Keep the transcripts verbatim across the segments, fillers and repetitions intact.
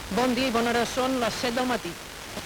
Bon dia i bona hora, són les set del matí.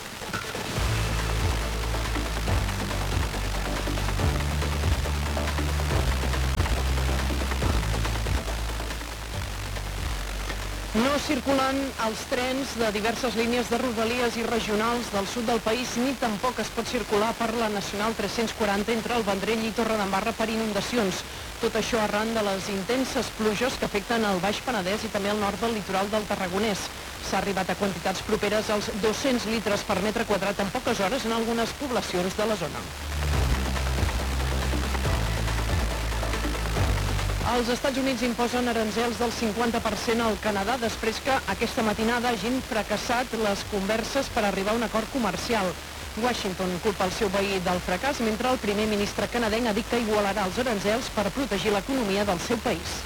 No circulen els trens de diverses línies de rodalies i regionals del sud del país, ni tampoc es pot circular per la Nacional tres-cents quaranta entre el Vendrell i Torredembarra per inundacions. Tot això arran de les intenses pluges que afecten el Baix Penedès i també el nord del litoral del Tarragonès. S'ha arribat a quantitats properes als dos-cents litres per metre quadrat en poques hores en algunes poblacions de la zona. Els Estats Units imposen aranzels del cinquanta per cent al Canadà després que aquesta matinada hagin fracassat les converses per arribar a un acord comercial. Washington culpa el seu veí del fracàs, mentre el primer ministre canadenc ha dit que igualarà els aranzels per protegir l'economia del seu país.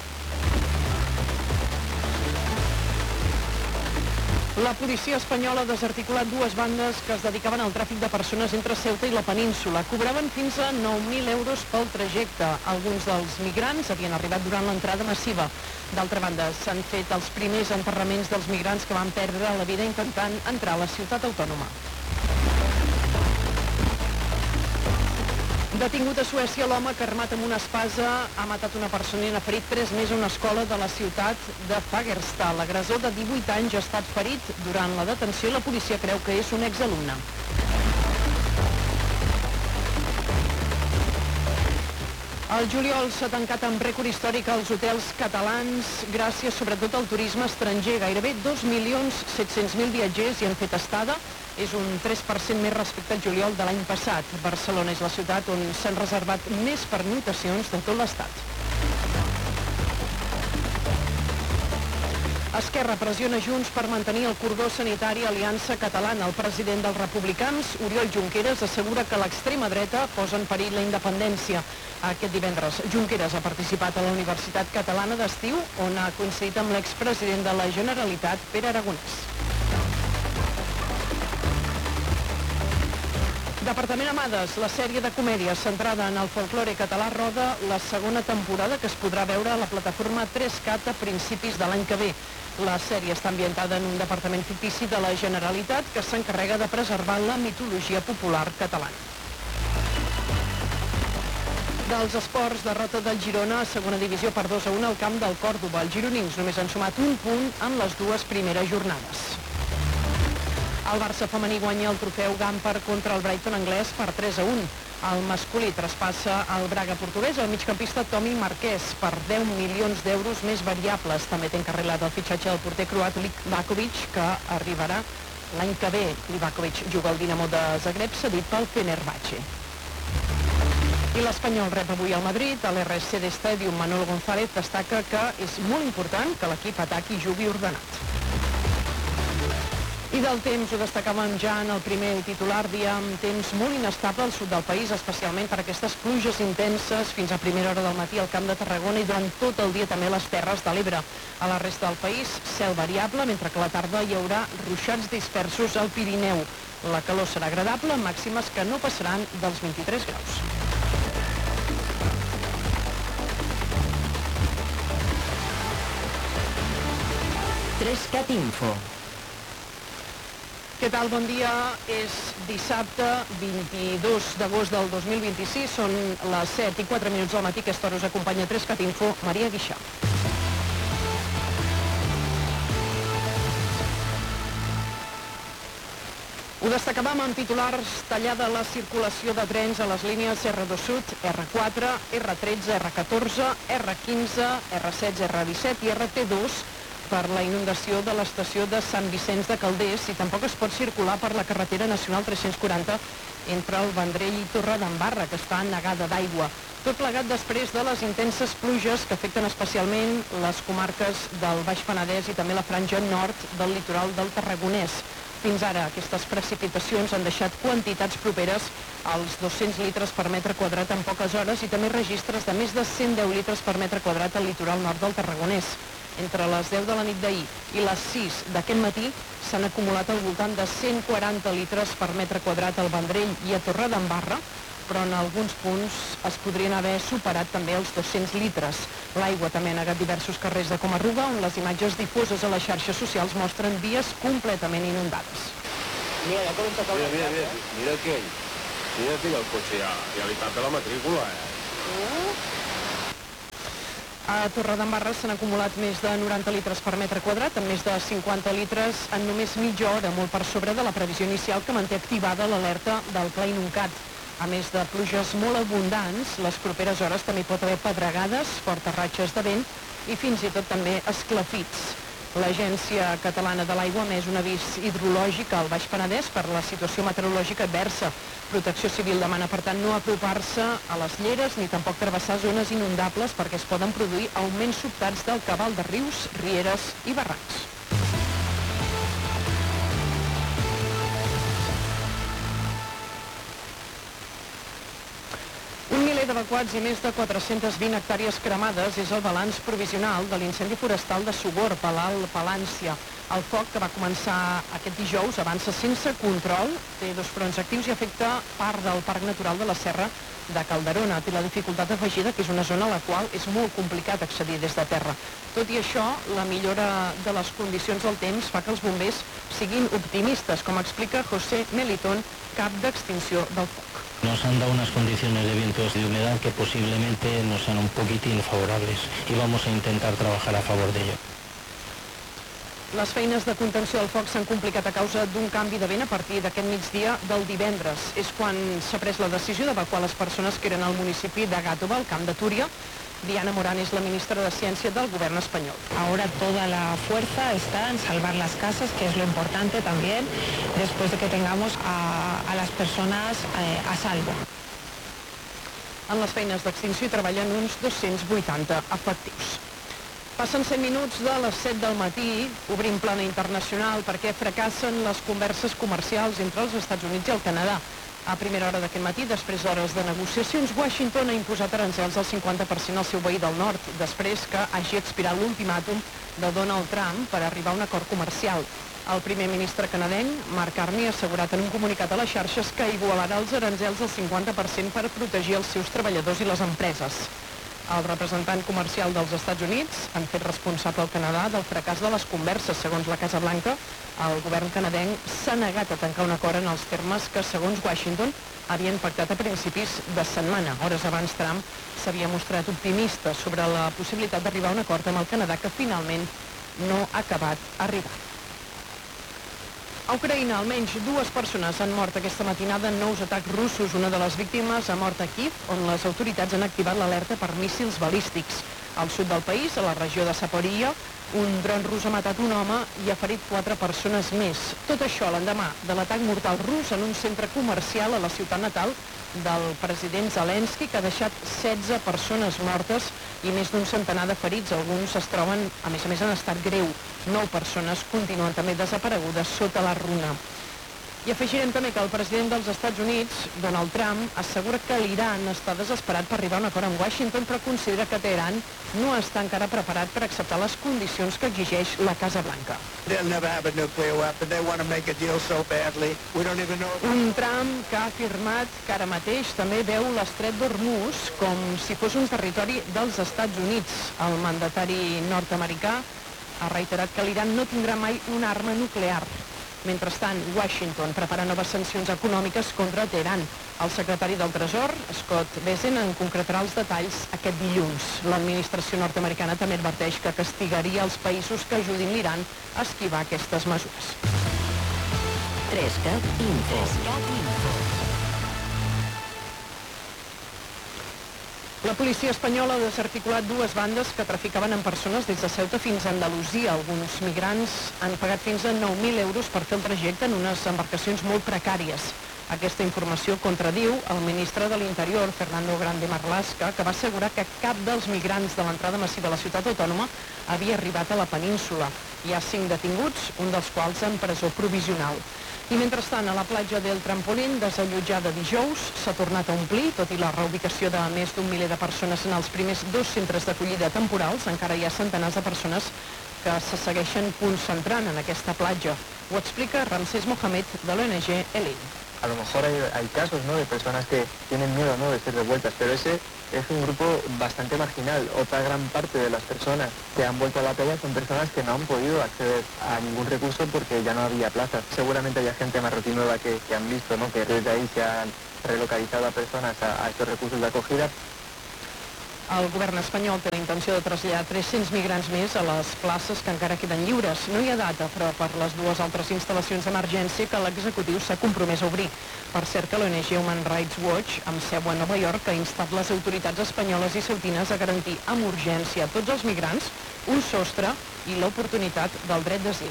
La policia espanyola ha desarticulat dues bandes que es dedicaven al tràfic de persones entre Ceuta i la península. Cobraven fins a nou mil euros pel trajecte. Alguns dels migrants havien arribat durant l'entrada massiva. D'altra banda, s'han fet els primers enterraments dels migrants que van perdre la vida intentant entrar a la ciutat autònoma. Detingut a Suècia l'home que armat amb una espasa ha matat una persona i n'ha ferit tres més a una escola de la ciutat de Fagersta. L'agressor de divuit anys ha estat ferit durant la detenció i la policia creu que és un exalumne. El juliol s'ha tancat amb rècord històric als hotels catalans gràcies sobretot al turisme estranger. Gairebé dos milions set-cents mil viatgers hi han fet estada. És un tres per cent més respecte al juliol de l'any passat. Barcelona és la ciutat on s'han reservat més pernoctacions de tot l'Estat. Esquerra pressiona Junts per mantenir el cordó sanitari Aliança Catalana. El president dels republicans, Oriol Junqueras, assegura que l'extrema dreta posa en perill la independència. Aquest divendres, Junqueras ha participat a la Universitat Catalana d'Estiu, on ha coincidit amb l'expresident de la Generalitat, Pere Aragonès. Departament Amades, la sèrie de comèdies centrada en el folklore català roda la segona temporada que es podrà veure a la plataforma tres cat a principis de l'any que ve. La sèrie està ambientada en un departament fictici de la Generalitat que s'encarrega de preservar la mitologia popular catalana. Dels esports, derrota del Girona a segona divisió per dos a un al camp del Còrdova. Els gironins només han sumat un punt en les dues primeres jornades. El Barça femení guanya el trofeu Gamper contra el Brighton anglès per tres a un. El masculí traspassa el Braga portuguès al migcampista Tomi Marquès per deu milions d'euros més variables. També té encarrilat el fitxatge del porter croat Livakovic, que arribarà l'any que ve. Livakovic juga al Dinamo de Zagreb, cedit pel Fenerbahçe. I l'Espanyol rep avui al Madrid. A l'R S D Stadium, Manolo González destaca que és molt important que l'equip ataqui i jugui ordenat. I del temps ho destacàvem ja en el primer titular, dia amb temps molt inestable al sud del país, especialment per aquestes pluges intenses fins a primera hora del matí al Camp de Tarragona i durant tot el dia també a les Terres de l'Ebre. A la resta del país, cel variable, mentre que a la tarda hi haurà ruixats dispersos al Pirineu. La calor serà agradable, amb màximes que no passaran dels vint-i-tres graus. tres cat Info. Què tal? Bon dia. És dissabte vint-i-dos d'agost del dos mil vint-i-sis. Són les set i quatre minuts del matí. Aquesta hora us acompanya tres cat Info, Maria Guixà. Ho destacàvem en titulars: tallada la circulació de trens a les línies R dos Sud, R quatre, R tretze, R catorze, R quinze, R setze, R disset i R T dos per la inundació de l'estació de Sant Vicenç de Calders, i tampoc es pot circular per la carretera nacional tres-cents quaranta entre el Vendrell i Torredembarra, que està negada d'aigua. Tot plegat després de les intenses pluges que afecten especialment les comarques del Baix Penedès i també la franja nord del litoral del Tarragonès. Fins ara, aquestes precipitacions han deixat quantitats properes als dos-cents litres per metre quadrat en poques hores i també registres de més de cent deu litres per metre quadrat al litoral nord del Tarragonès. Entre les deu de la nit d'ahir i les sis d'aquest matí s'han acumulat al voltant de cent quaranta litres per metre quadrat al Vendrell i a Torredembarra, però en alguns punts es podrien haver superat també els dos-cents litres. L'aigua també ha negat diversos carrers de Comarruga, on les imatges difoses a les xarxes socials mostren vies completament inundades. Mira, ja comença a caure. Mira, mira, mira, mira aquell. Mira aquell el cotxe, ja, ja li tapa la matrícula, eh? A Torredembarra s'han acumulat més de noranta litres per metre quadrat, amb més de cinquanta litres en només mitja hora, molt per sobre de la previsió inicial que manté activada l'alerta del Pla Inuncat. A més de pluges molt abundants, les properes hores també hi pot haver pedregades, fortes ratxes de vent i fins i tot també esclafits. L'Agència Catalana de l'Aigua ha emès un avís hidrològic al Baix Penedès per la situació meteorològica adversa. Protecció Civil demana, per tant, no apropar-se a les lleres ni tampoc travessar zones inundables perquè es poden produir augments sobtats del cabal de rius, rieres i barrancs. Un miler d'evacuats i més de quatre-centes vint hectàrees cremades és el balanç provisional de l'incendi forestal de Sogorb, a l'Alt Palància. El foc, que va començar aquest dijous, avança sense control, té dos fronts actius i afecta part del Parc Natural de la Serra de Calderona. Té la dificultat afegida que és una zona a la qual és molt complicat accedir des de terra. Tot i això, la millora de les condicions del temps fa que els bombers siguin optimistes, com explica José Melitón, cap d'extinció del foc. Nos han dado unas condiciones de vientos y de humedad que posiblemente nos sean un poquitín favorables y vamos a intentar trabajar a favor de ello. Les feines de contenció del foc s'han complicat a causa d'un canvi de vent a partir d'aquest migdia del divendres. És quan s'ha pres la decisió d'evacuar les persones que eren al municipi de Gàtova, al Camp de Túria. Diana Morán es la ministra de Ciència del Govern espanyol. Ahora toda la fuerza está en salvar las casas, que es lo importante también, después de que tengamos a, a las personas eh, a salvo. En les feines d'extinció hi treballen uns dos-cents vuitanta efectius. Passen cent minuts de les set del matí, obrim plana internacional perquè fracassen les converses comercials entre els Estats Units i el Canadà. A primera hora d'aquest matí, després d'hores de negociacions, Washington ha imposat arancels del cinquanta per cent al seu veí del nord, després que hagi expirat l'ultimàtum de Donald Trump per arribar a un acord comercial. El primer ministre canadenc, Mark Carney, ha assegurat en un comunicat a les xarxes que igualarà els arancels del cinquanta per cent per protegir els seus treballadors i les empreses. El representant comercial dels Estats Units han fet responsable al Canadà del fracàs de les converses. Segons la Casa Blanca, el govern canadenc s'ha negat a tancar un acord en els termes que, segons Washington, havien pactat a principis de setmana. Hores abans, Trump s'havia mostrat optimista sobre la possibilitat d'arribar a un acord amb el Canadà que finalment no ha acabat arribant. A Ucraïna, almenys dues persones han mort aquesta matinada en nous atacs russos. Una de les víctimes ha mort a Kiev, on les autoritats han activat l'alerta per míssils balístics. Al sud del país, a la regió de Zaporizhia, un dron rus ha matat un home i ha ferit quatre persones més. Tot això l'endemà de l'atac mortal rus en un centre comercial a la ciutat natal del president Zelensky, que ha deixat setze persones mortes i més d'un centenar de ferits. Alguns es troben, a més a més, en estat greu. Nou persones continuen també desaparegudes sota la runa. I afegirem també que el president dels Estats Units, Donald Trump, assegura que l'Iran està desesperat per arribar a un acord amb Washington, però considera que Teheran no està encara preparat per acceptar les condicions que exigeix la Casa Blanca. Un Trump que ha afirmat que ara mateix també veu l'estret d'Hormuz com si fos un territori dels Estats Units. El mandatari nord-americà ha reiterat que l'Iran no tindrà mai una arma nuclear. Mentrestant, Washington prepara noves sancions econòmiques contra Teheran. El secretari del Tresor, Scott Bessent, en concretarà els detalls aquest dilluns. L'administració nord-americana també adverteix que castigaria els països que ajudin l'Iran a esquivar aquestes mesures. tres cat Info. La policia espanyola ha desarticulat dues bandes que traficaven amb persones des de Ceuta fins a Andalusia. Alguns migrants han pagat fins a nou mil euros per fer el trajecte en unes embarcacions molt precàries. Aquesta informació contradiu el ministre de l'Interior, Fernando Grande Marlaska, que va assegurar que cap dels migrants de l'entrada massiva a la ciutat autònoma havia arribat a la península. Hi ha cinc detinguts, un dels quals en presó provisional. I mentrestant, a la platja del Trampolín, desallotjada dijous, s'ha tornat a omplir, tot i la reubicació de més d'un miler de persones en els primers dos centres d'acollida temporals. Encara hi ha centenars de persones que se segueixen concentrant en aquesta platja. Ho explica Ramsés Mohamed, de l'O N G Elin. a lo mejor hay, hay casos, ¿no?, de personas que tienen miedo, ¿no?, de ser devueltas, pero ese es un grupo bastante marginal. Otra gran parte de las personas que han vuelto a la playa son personas que no han podido acceder a ningún recurso porque ya no había plazas. Seguramente haya gente marroquí nueva que, que han visto, ¿no?, que desde ahí se han relocalizado a personas a, a estos recursos de acogida. El govern espanyol té la intenció de traslladar tres-cents migrants més a les places que encara queden lliures. No hi ha data, però per les dues altres instal·lacions d'emergència que l'executiu s'ha compromès a obrir. Per cert que l'O N G Human Rights Watch, amb seu a Nova York, ha instat les autoritats espanyoles i ceutines a garantir amb urgència a tots els migrants un sostre i l'oportunitat del dret d'asil.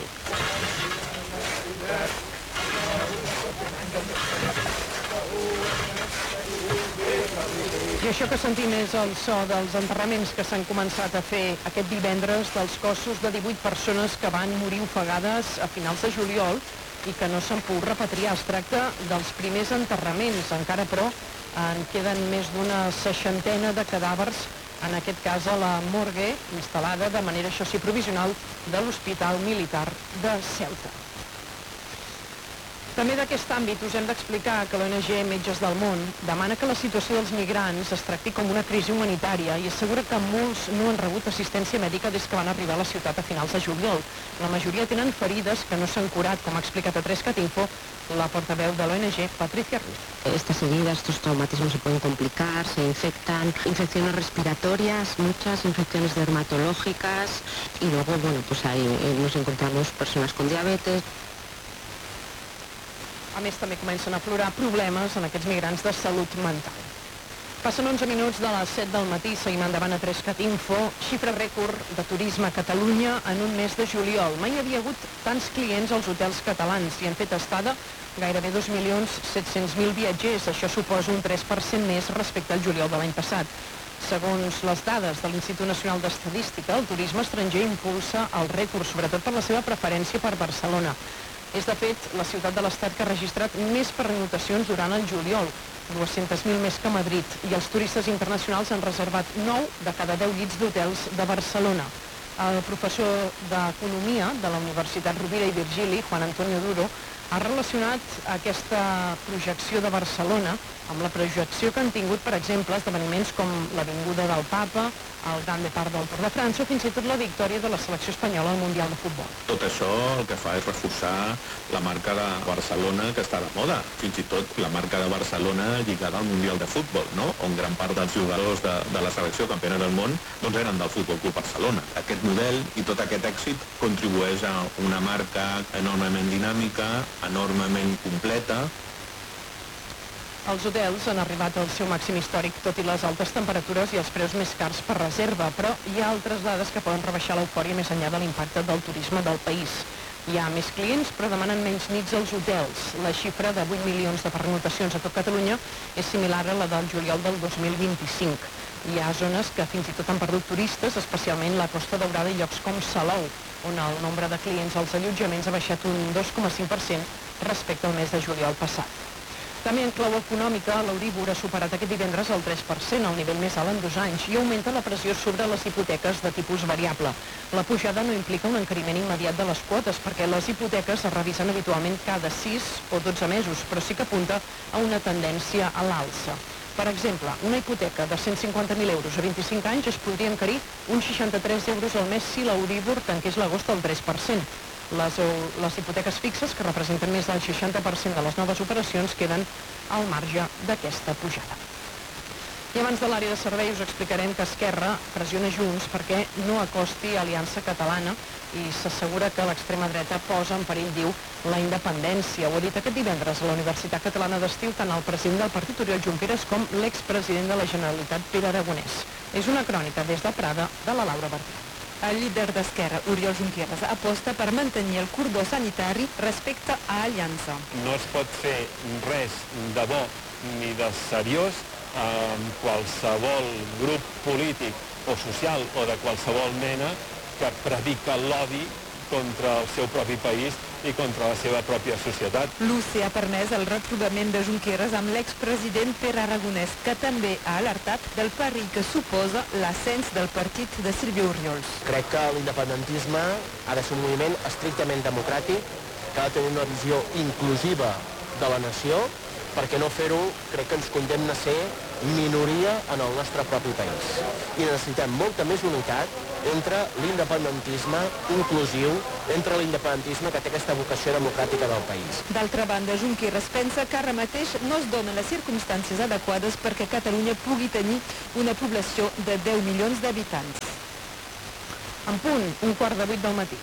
I això que sentim és el so dels enterraments que s'han començat a fer aquest divendres dels cossos de divuit persones que van morir ofegades a finals de juliol i que no s'han pogut repatriar. Es tracta dels primers enterraments, encara però en queden més d'una seixantena de cadàvers, en aquest cas a la morgue instal·lada de manera, això sí, provisional de l'Hospital Militar de Ceuta. També d'aquest àmbit us hem d'explicar que l'O N G Metges del Món demana que la situació dels migrants es tracti com una crisi humanitària i assegura que molts no han rebut assistència mèdica des que van arribar a la ciutat a finals de juliol. La majoria tenen ferides que no s'han curat, com ha explicat a Trescat Info la portaveu de l'O N G, Patricia Ruiz. Estas heridas, estos traumatismos se pueden complicar, se infectan, infecciones respiratorias, muchas infecciones dermatológicas y luego, bueno, pues ahí eh, nos encontramos personas con diabetes. A més, també comencen a aflorar problemes en aquests migrants de salut mental. Passen onze minuts de les set del matí, seguim endavant a Trescat Info. Xifra rècord de turisme a Catalunya en un mes de juliol. Mai hi havia hagut tants clients als hotels catalans i han fet estada gairebé dos milions set-cents mil viatgers. Això suposa un tres per cent més respecte al juliol de l'any passat. Segons les dades de l'Institut Nacional d'Estadística, el turisme estranger impulsa el rècord, sobretot per la seva preferència per Barcelona. És, de fet, la ciutat de l'Estat que ha registrat més pernoctacions durant el juliol, dues-centes mil més que Madrid, i els turistes internacionals han reservat nou de cada deu llits d'hotels de Barcelona. El professor d'Economia de la Universitat Rovira i Virgili, Juan Antonio Duro, ha relacionat aquesta projecció de Barcelona amb la projecció que han tingut, per exemple, esdeveniments com l'Avinguda del Papa, el Gran Depart del Tour de França o fins i tot la victòria de la selecció espanyola al Mundial de Futbol. Tot això el que fa és reforçar la marca de Barcelona, que està de moda. Fins i tot la marca de Barcelona lligada al Mundial de Futbol, no?, on gran part dels jugadors de, de la selecció campiona del món doncs eren del Futbol Club Barcelona. Aquest model i tot aquest èxit contribueix a una marca enormement dinàmica, enormement completa. Els hotels han arribat al seu màxim històric, tot i les altes temperatures i els preus més cars per reserva, però hi ha altres dades que poden rebaixar l'eufòria més enllà de l'impacte del turisme del país. Hi ha més clients, però demanen menys nits als hotels. La xifra de vuit milions de pernoctacions a tot Catalunya és similar a la del juliol del dos mil vint-i-cinc. Hi ha zones que fins i tot han perdut turistes, especialment la Costa Daurada i llocs com Salou, on el nombre de clients als allotjaments ha baixat un dos coma cinc per cent respecte al mes de juliol passat. També en clau econòmica, l'Euríbor ha superat aquest divendres el tres per cent, el nivell més alt en dos anys, i augmenta la pressió sobre les hipoteques de tipus variable. La pujada no implica un encariment immediat de les quotes, perquè les hipoteques es revisen habitualment cada sis o dotze mesos, però sí que apunta a una tendència a l'alça. Per exemple, una hipoteca de cent cinquanta mil euros a vint-i-cinc anys es podria encarir uns seixanta-tres euros al mes si l'Euríbor tanqués l'agost al tres per cent. Les, les hipoteques fixes, que representen més del seixanta per cent de les noves operacions, queden al marge d'aquesta pujada. I abans de l'àrea de servei us explicarem que Esquerra pressiona Junts perquè no acosti Aliança Catalana i s'assegura que l'extrema dreta posa en perill, diu, la independència. Ho ha dit aquest divendres a la Universitat Catalana d'Estiu tant el president del partit Oriol Junqueras com l'expresident de la Generalitat Pere Aragonès. És una crònica des de Prada de la Laura Bertran. El líder d'Esquerra, Oriol Junqueras, aposta per mantenir el cordó sanitari respecte a Aliança. No es pot fer res de bo ni de seriós amb qualsevol grup polític o social o de qualsevol mena que predica l'odi contra el seu propi país i contra la seva pròpia societat. L'U C ha permès el retrobament de Junqueras amb l'expresident Pere Aragonès, que també ha alertat del perill que suposa l'ascens del partit de Sílvia Orriols. Crec que l'independentisme ha de ser un moviment estrictament democràtic, que ha de tenir una visió inclusiva de la nació, perquè no fer-ho crec que ens condemna a ser minoria en el nostre propi país. I necessitem molta més unitat entre l'independentisme inclusiu, entre l'independentisme que té aquesta vocació democràtica del país. D'altra banda, Junqueras pensa que ara mateix no es donen les circumstàncies adequades perquè Catalunya pugui tenir una població de deu milions d'habitants. En punt, un quart de vuit del matí.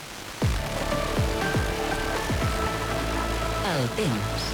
El temps.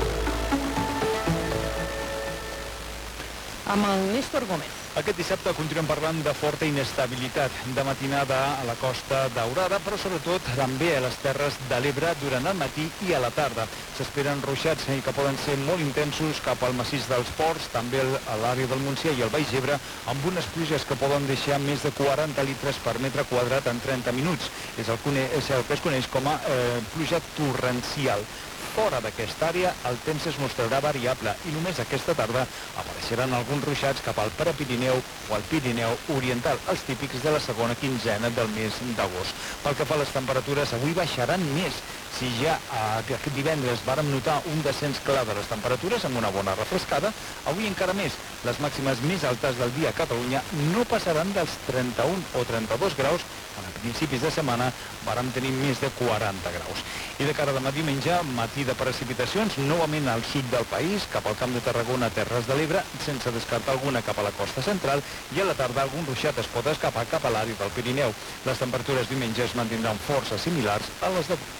Amb el Néstor Gómez. Aquest dissabte continuem parlant de forta inestabilitat, de matinada a la Costa Daurada, però sobretot també a les Terres de l'Ebre durant el matí i a la tarda. S'esperen ruixats que poden ser molt intensos cap al massís dels Ports, també a l'àrea del Montsià i el Baix Ebre, amb unes pluges que poden deixar més de quaranta litres per metre quadrat en trenta minuts. És el, és el que es coneix com a eh, pluja torrencial. Fora d'aquesta àrea, el temps es mostrarà variable i només aquesta tarda apareixeran alguns ruixats cap al Prepirineu o al Pirineu Oriental, els típics de la segona quinzena del mes d'agost. Pel que fa a les temperatures, avui baixaran més. Si ja eh, divendres vàrem notar un descens clar de les temperatures amb una bona refrescada, avui encara més. Les màximes més altes del dia a Catalunya no passaran dels trenta-un o trenta-dos graus, quan a principis de setmana vàrem tenir més de quaranta graus. I de cara a demà diumenge, matí de precipitacions, novament al sud del país, cap al Camp de Tarragona, Terres de l'Ebre, sense descartar alguna cap a la costa central, i a la tarda algun ruixat es pot escapar cap a l'àrea del Pirineu. Les temperatures diumenge es mantindran força similars a les d'avui.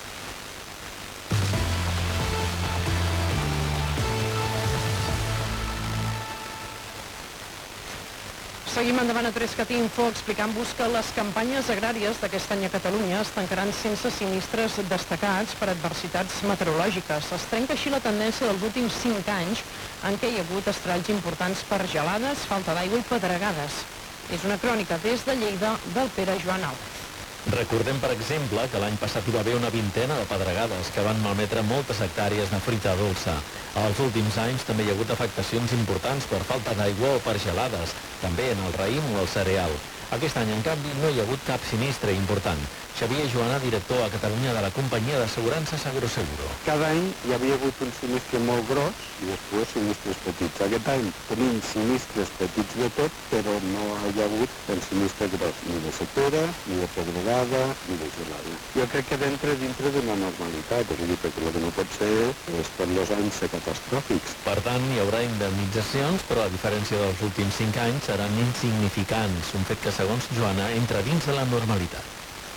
Seguim endavant a Trescat Info explicant-vos que les campanyes agràries d'aquest any a Catalunya es tancaran sense sinistres destacats per adversitats meteorològiques. Es trenca així la tendència dels últims cinc anys en què hi ha hagut estralls importants per gelades, falta d'aigua i pedregades. És una crònica des de Lleida del Pere Joan Álvarez. Recordem, per exemple, que l'any passat hi va haver una vintena de pedregades que van malmetre moltes hectàrees de fruita dolça. Els últims anys també hi ha hagut afectacions importants per falta d'aigua o per gelades, també en el raïm o el cereal. Aquest any, en canvi, no hi ha hagut cap sinistre important. Xavier Joana, director a Catalunya de la companyia d'assegurances Agroseguro. Cada any hi havia hagut un sinistre molt gros i després sinistres petits. Aquest any tenim sinistres petits de tot, però no hi ha hagut el sinistre gros, ni de sequera, ni de pedregada, ni de gelada. Jo crec que d'entre dintre d'una normalitat, és a dir, perquè el que no pot ser és per els anys ser catastròfics. Per tant, hi haurà indemnitzacions, però a diferència dels últims cinc anys seran insignificants, un fet que, segons Joana, entra dins de la normalitat.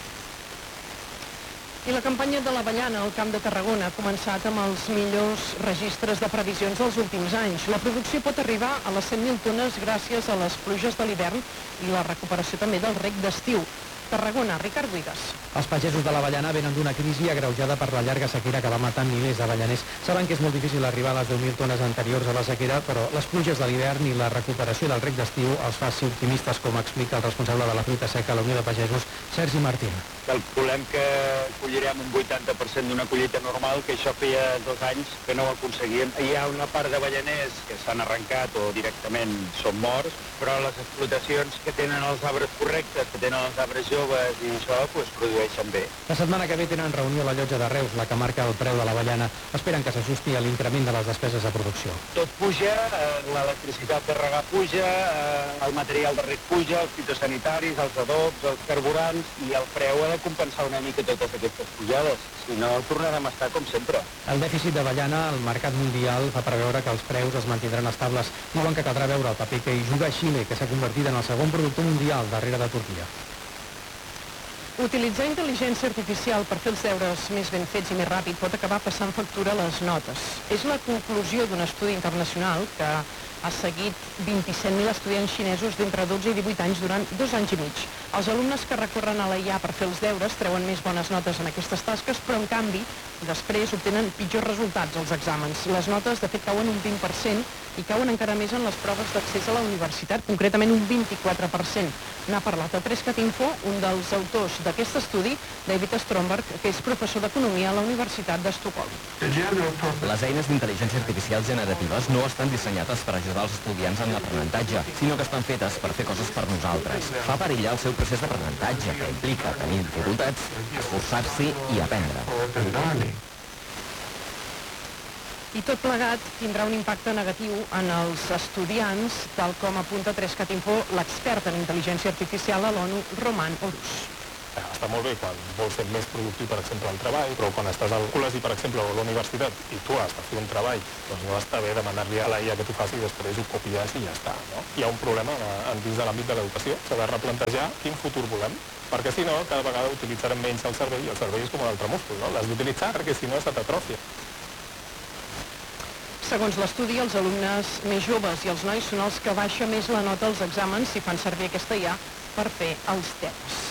I la campanya de l'avellana al Camp de Tarragona ha començat amb els millors registres de previsions dels últims anys. La producció pot arribar a les cent mil tones gràcies a les pluges de l'hivern i la recuperació també del reg d'estiu. Tarragona, Ricard Buigas. Els pagesos de l'avellana venen d'una crisi agreujada per la llarga sequera que va matar milers d'avellaners. Saben que és molt difícil arribar a les deu mil tones anteriors a la sequera, però les pluges de l'hivern i la recuperació del reg d'estiu els fa ser optimistes, com explica el responsable de la fruita seca a la Unió de Pagesos, Sergi Martín. Calculem que collirem un vuitanta per cent d'una collita normal, que això feia dos anys que no ho aconseguíem. Hi ha una part d'avellaners que s'han arrencat o directament són morts, però les explotacions que tenen els arbres correctes, que tenen els arbres joves i això, doncs produeixen bé. La setmana que ve tenen reunió a la llotja de Reus, la que marca el preu de l'avellana. Esperen que s'ajusti a l'increment de les despeses de producció. Tot puja, l'electricitat de regar puja, el material de reg puja, els fitosanitaris, els adobs, els carburants, i el preu ha de compensar una mica totes aquestes pujades, si no tornarem a estar com sempre. El dèficit d'avellana al mercat mundial fa preveure que els preus es mantindran estables. Diuen que caldrà veure el paper que hi juga Xile, que s'ha convertit en el segon productor mundial darrere de Turquia. Utilitzar intel·ligència artificial per fer els deures més ben fets i més ràpid pot acabar passant factura a les notes. És la conclusió d'un estudi internacional que ha seguit vint-i-set mil estudiants xinesos d'entre dotze i divuit anys durant dos anys i mig. Els alumnes que recorren a la I A per fer els deures treuen més bones notes en aquestes tasques, però en canvi després obtenen pitjors resultats als exàmens. Les notes de fet cauen un vint per cent i cauen encara més en les proves d'accés a la universitat, concretament un vint-i-quatre per cent. N'ha parlat a Trescat Info un dels autors d'aquest estudi, David Stromberg, que és professor d'Economia a la Universitat d'Estocolm. Les eines d'intel·ligència artificial generatives no estan dissenyades per ajudar els estudiants en l'aprenentatge, sinó que estan fetes per fer coses per nosaltres. Fa perillar el seu procés d'aprenentatge, que implica tenir dificultats, esforçar-s'hi i aprendre. I tot plegat tindrà un impacte negatiu en els estudiants, tal com apunta tres cat info l'expert en intel·ligència artificial a l'ONU, Roman Orus. Està molt bé quan vols ser més productiu, per exemple, al treball, però quan estàs al col·legi, per exemple, o a la universitat, i tu has de fer un treball, doncs no està bé demanar-li a la I A que t'ho faci i després ho copies i ja està, no? Hi ha un problema en dins de l'àmbit de l'educació, s'ha de replantejar quin futur volem, perquè si no, cada vegada utilitzarem menys el cervell, i el cervell és com un altre múscul, no? L'has d'utilitzar perquè si no se t'atrofia. Segons l'estudi, els alumnes més joves i els nois són els que baixa més la nota als exàmens si fan servir aquesta I A per fer els tests.